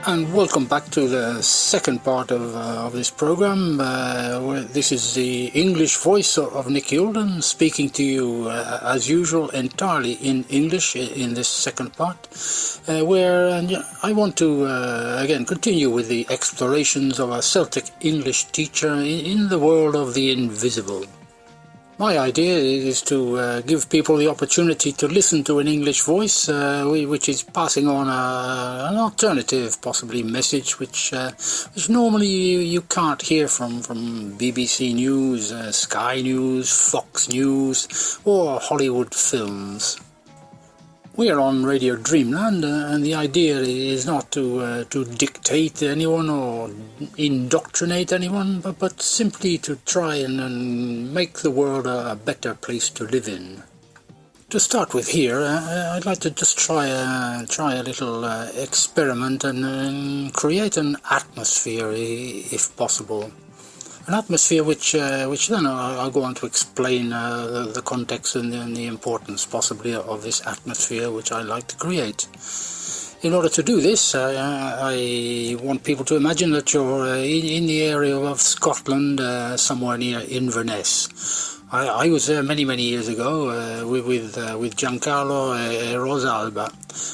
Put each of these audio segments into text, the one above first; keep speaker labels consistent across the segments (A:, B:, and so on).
A: And welcome back to the second part of this program. This is the English voice of Nick Yulden speaking to you as usual entirely in English in this second part, where I want to again continue with the explorations of a Celtic English teacher in the world of the invisible. My idea is to give people the opportunity to listen to an English voice which is passing on an alternative, possibly, message which normally you can't hear from BBC News, Sky News, Fox News or Hollywood films. We are on Radio Dreamland, and the idea is not to dictate anyone or indoctrinate anyone, but simply to try and make the world a better place to live in. To start with here, I'd like to just try a little experiment and create an atmosphere, if possible. An atmosphere which then I'll go on to explain the context and the importance possibly of this atmosphere which I like to create. In order to do this, I want people to imagine that you're in the area of Scotland, somewhere near Inverness. I was there many years ago with Giancarlo Rosalba.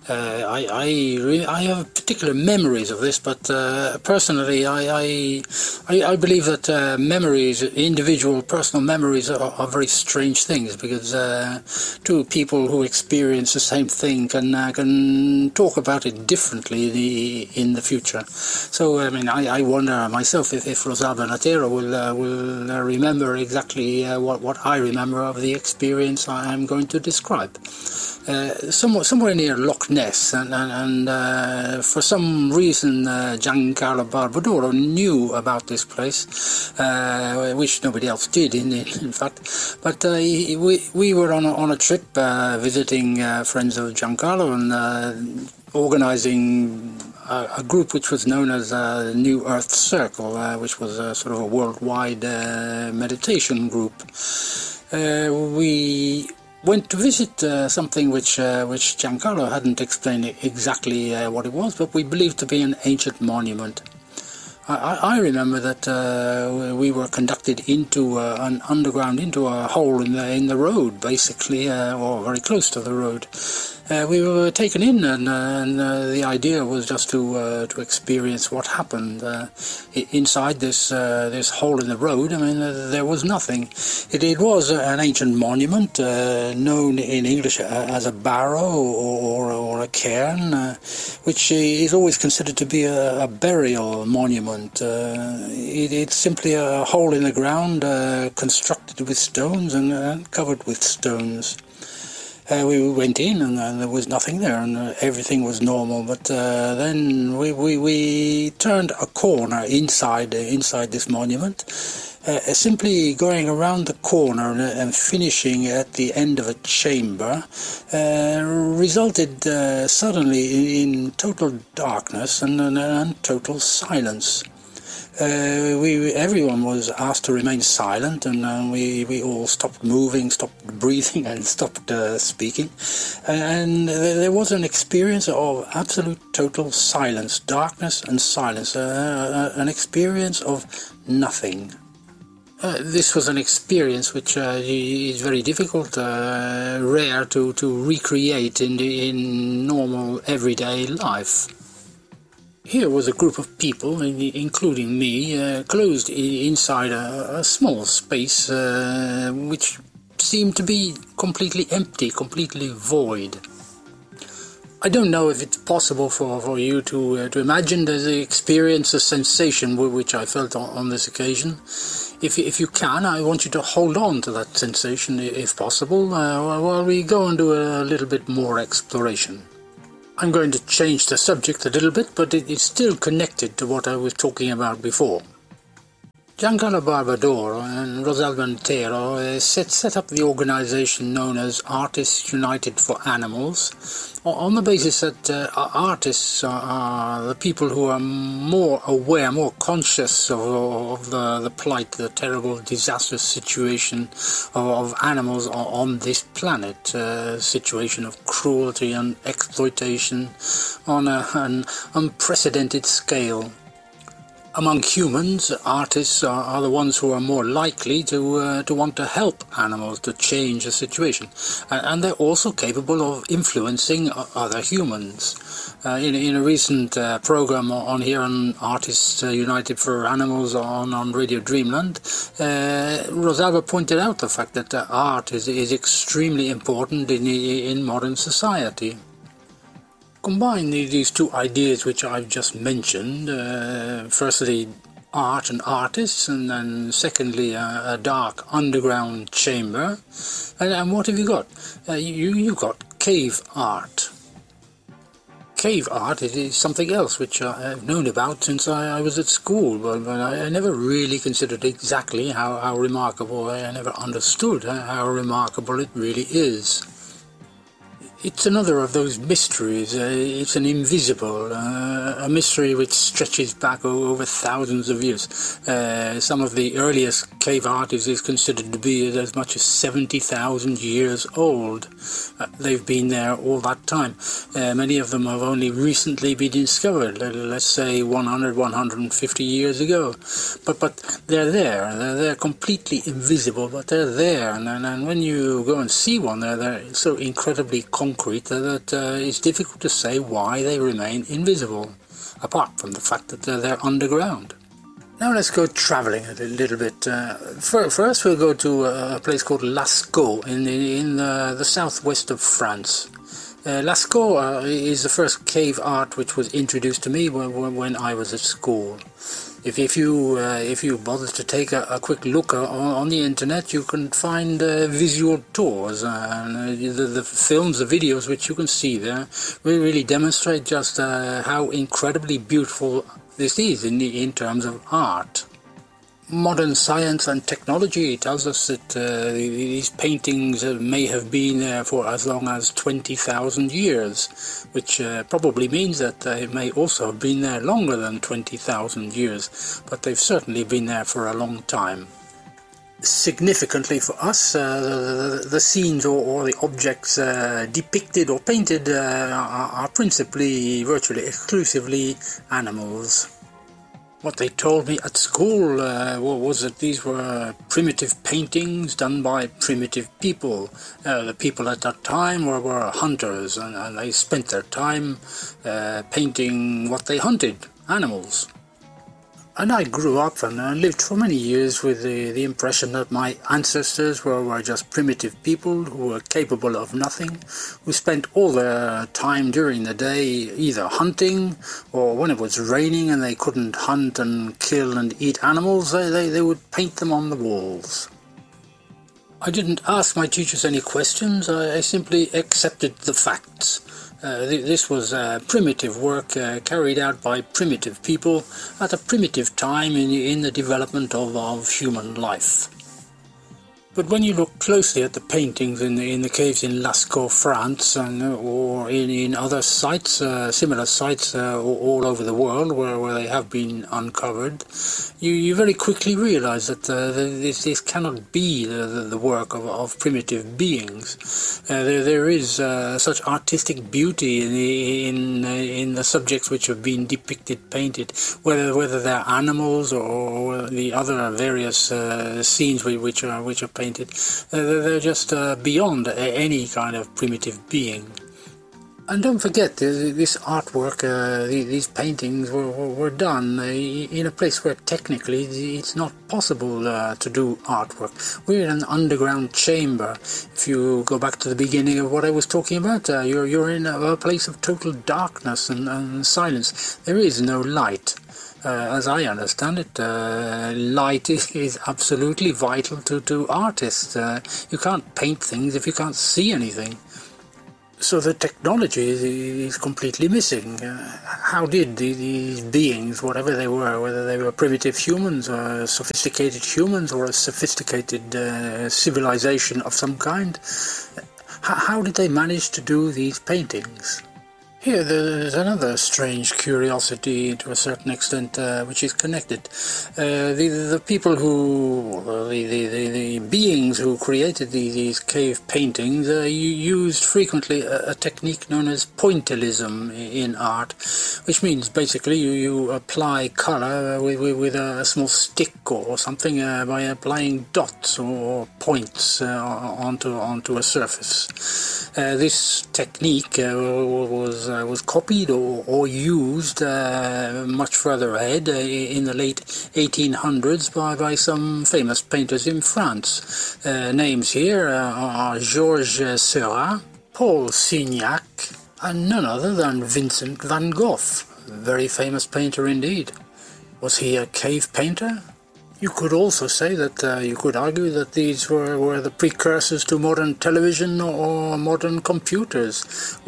A: I have particular memories of this, but personally I believe that memories, individual personal memories, are very strange things, because two people who experience the same thing can talk about it differently in the future. So I wonder myself if Rosalba Natero will remember exactly what I remember of the experience I am going to describe. Somewhere near Loch Ness, and for some reason Giancarlo Barbadoro knew about this place, which nobody else did in fact. But we were on a trip visiting friends of Giancarlo and organising a group which was known as New Earth Circle, which was sort of a worldwide meditation group. We went to visit something which Giancarlo hadn't explained exactly what it was, but we believed to be an ancient monument. I remember that we were conducted into an underground, into a hole in the road, basically, or very close to the road. We were taken in, and the idea was just to experience what happened inside this hole in the road. There was nothing. It was an ancient monument, known in English as a barrow or a cairn, which is always considered to be a burial monument. It's simply a hole in the ground, constructed with stones and covered with stones. We went in, and there was nothing there, and everything was normal. But then we turned a corner inside this monument, simply going around the corner and finishing at the end of a chamber, resulted suddenly in total darkness and total silence. Everyone was asked to remain silent, and we all stopped moving, stopped breathing, and stopped speaking. And there was an experience of absolute total silence, darkness and silence, an experience of nothing. This was an experience which is very difficult, rare to recreate in normal everyday life. Here was a group of people, including me, closed inside a small space which seemed to be completely empty, completely void. I don't know if it's possible for you to imagine the experience, the sensation which I felt on this occasion. If you can, I want you to hold on to that sensation, if possible, while we go and do a little bit more exploration. I'm going to change the subject a little bit, but it's still connected to what I was talking about before. Giancarlo Barbadoro and Rosalba Antero set up the organization known as Artists United for Animals on the basis that artists are the people who are more aware, more conscious of the plight, the terrible, disastrous situation of animals on this planet, a situation of cruelty and exploitation on an unprecedented scale. Among humans, artists are the ones who are more likely to want to help animals to change the situation, and they're also capable of influencing other humans. In a recent program on here on Artists United for Animals on Radio Dreamland, Rosalba pointed out the fact that art is extremely important in modern society. Combine these two ideas which I've just mentioned, firstly art and artists, and then secondly a dark underground chamber, and what have you got? You've got cave art. Cave art is something else which I've known about since I was at school, but I never really considered exactly how remarkable, I never understood how remarkable it really is. It's another of those mysteries. It's an invisible, a mystery which stretches back over thousands of years. Some of the earliest cave art is considered to be as much as 70,000 years old. They've been there all that time. Many of them have only recently been discovered, let's say 100, 150 years ago. But they're there. They're completely invisible, but they're there. And when you go and see one, they're so incredibly concrete that it's difficult to say why they remain invisible, apart from the fact that they're underground. Now let's go travelling a little bit. First we'll go to a place called Lascaux in the southwest of France. Lascaux is the first cave art which was introduced to me when I was at school. If you bother to take a quick look on the internet, you can find visual tours, and the films, the videos which you can see there really demonstrate just how incredibly beautiful this is in terms of art. Modern science and technology tells us that these paintings may have been there for as long as 20,000 years, which probably means that they may also have been there longer than 20,000 years, but they've certainly been there for a long time. Significantly for us, the scenes or the objects depicted or painted are principally, virtually exclusively animals. What they told me at school was that these were primitive paintings done by primitive people. The people at that time were hunters, and they spent their time painting what they hunted, animals. And I grew up and lived for many years with the impression that my ancestors were just primitive people who were capable of nothing, who spent all their time during the day either hunting, or when it was raining and they couldn't hunt and kill and eat animals, they would paint them on the walls. I didn't ask my teachers any questions, I simply accepted the facts. This was primitive work carried out by primitive people at a primitive time in the development of human life. But when you look closely at the paintings in the caves in Lascaux, France, or in other sites, similar sites all over the world where they have been uncovered, you very quickly realize that this cannot be the work of primitive beings. There is such artistic beauty in the subjects which have been depicted, painted, whether they're animals or the other various scenes which are painted. They're just beyond any kind of primitive being. And don't forget, this artwork, these paintings were done in a place where technically it's not possible to do artwork. We're in an underground chamber. If you go back to the beginning of what I was talking about, you're in a place of total darkness and silence. There is no light. As I understand it, light is absolutely vital to artists. You can't paint things if you can't see anything. So the technology is completely missing. How did these beings, whatever they were, whether they were primitive humans or sophisticated humans or a sophisticated civilization of some kind, how did they manage to do these paintings? Here there's another strange curiosity to a certain extent which is connected. The people who, the beings who created these cave paintings used frequently a technique known as pointillism in art, which means basically you apply color with a small stick or something by applying dots or points onto a surface. This technique was copied or used much further ahead in the late 1800s by some famous painters in France. Names here are Georges Seurat, Paul Signac, and none other than Vincent van Gogh, a very famous painter indeed. Was he a cave painter? You could also say that you could argue that these were the precursors to modern television or modern computers,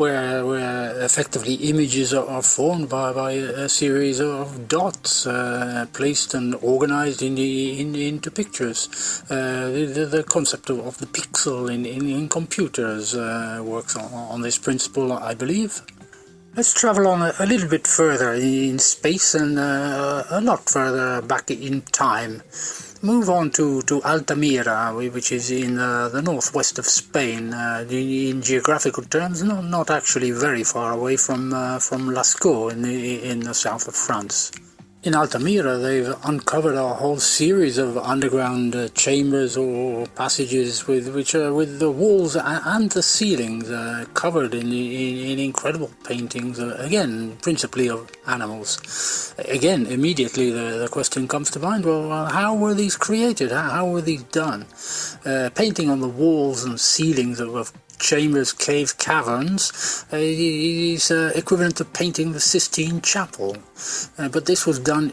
A: where effectively images are formed by a series of dots placed and organized into pictures. The concept of the pixel in computers works on this principle, I believe. Let's travel on a little bit further in space and a lot further back in time. Move on to Altamira, which is in the northwest of Spain. In geographical terms, not actually very far away from Lascaux in the south of France. In Altamira, they've uncovered a whole series of underground chambers or passages with the walls and the ceilings covered in incredible paintings, again, principally of animals. Again, immediately the question comes to mind, well, how were these created? How were these done? Painting on the walls and ceilings of chambers, cave caverns is equivalent to painting the Sistine Chapel, but this was done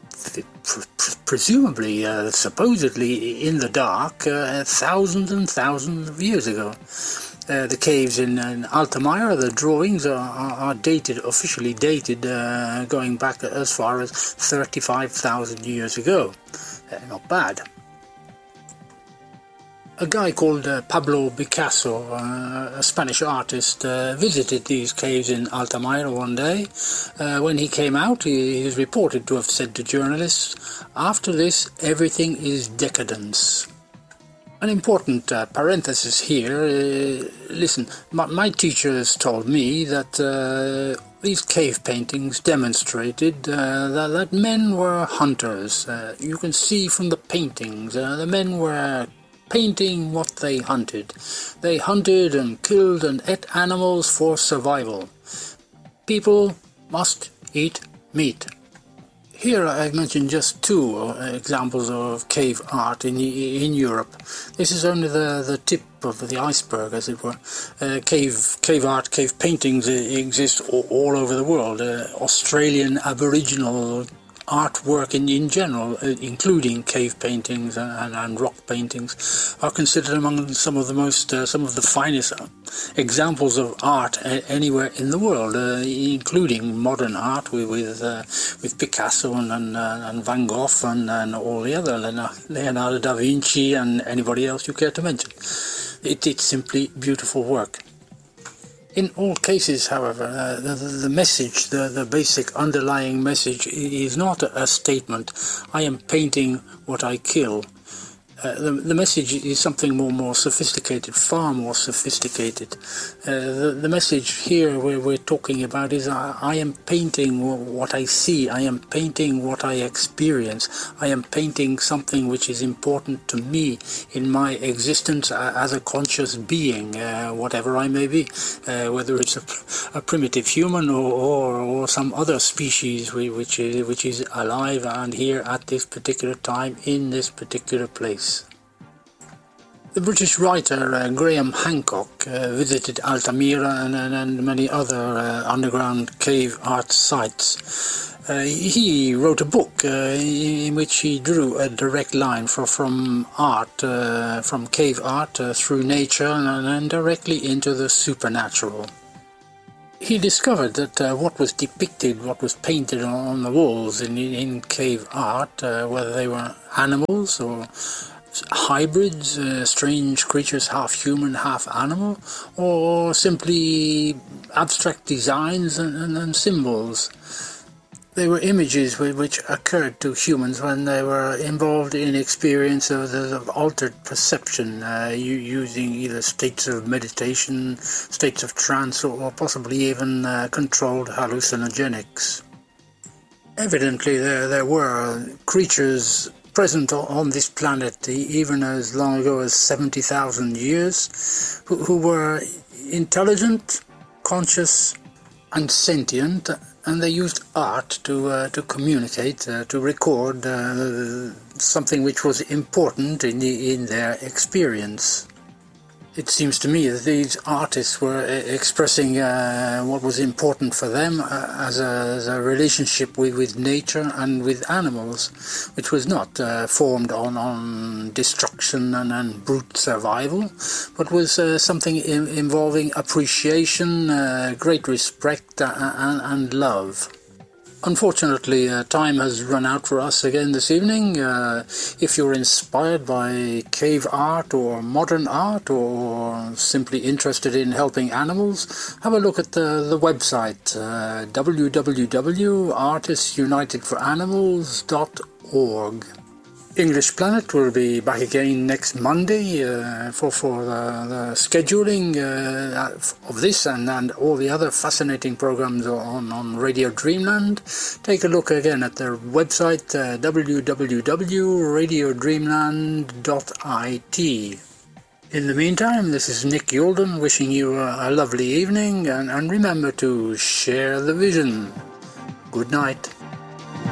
A: presumably, supposedly in the dark, thousands and thousands of years ago. The caves in Altamira, the drawings are dated, officially dated, going back as far as 35,000 years ago. Not bad. A guy called Pablo Picasso, a Spanish artist, visited these caves in Altamira one day. When he came out, he is reported to have said to journalists, "After this, everything is decadence." An important parenthesis here. Listen, my teachers told me that these cave paintings demonstrated that men were hunters. You can see from the paintings, the men were painting what they hunted. They hunted and killed and ate animals for survival. People must eat meat. Here I've mentioned just two examples of cave art in Europe. This is only the tip of the iceberg, as it were. Cave art, cave paintings exist all over the world. Australian Aboriginal artwork in general, including cave paintings and rock paintings, are considered among some of the finest examples of art anywhere in the world, including modern art with Picasso and Van Gogh and all the other, Leonardo da Vinci and anybody else you care to mention. It's simply beautiful work. In all cases, however, the message, the basic underlying message is not a statement, "I am painting what I kill." The message is something more sophisticated, far more sophisticated. The message here we're talking about is I am painting what I see, I am painting what I experience, I am painting something which is important to me in my existence as a conscious being, whatever I may be, whether it's a primitive human or some other species which is alive and here at this particular time in this particular place. The British writer Graham Hancock visited Altamira and many other underground cave art sites. He wrote a book in which he drew a direct line from art, from cave art through nature and directly into the supernatural. He discovered that what was depicted, what was painted on the walls in cave art, whether they were animals or hybrids, strange creatures, half human, half animal, or simply abstract designs and symbols. They were images which occurred to humans when they were involved in experience of altered perception, using either states of meditation, states of trance, or possibly even controlled hallucinogenics. Evidently there were creatures present on this planet even as long ago as 70,000 years who were intelligent, conscious and sentient, and they used art to communicate, to record something which was important in their experience. It seems to me that these artists were expressing what was important for them as a relationship with nature and with animals, which was not formed on destruction and brute survival, but was something involving appreciation, great respect and love. Unfortunately, time has run out for us again this evening. If you're inspired by cave art or modern art, or simply interested in helping animals, have a look at the website www.artistsunitedforanimals.org. English Planet will be back again next Monday for the scheduling of this and all the other fascinating programs on Radio Dreamland. Take a look again at their website www.radiodreamland.it. In the meantime, this is Nick Youlden wishing you a lovely evening, and remember to share the vision. Good night.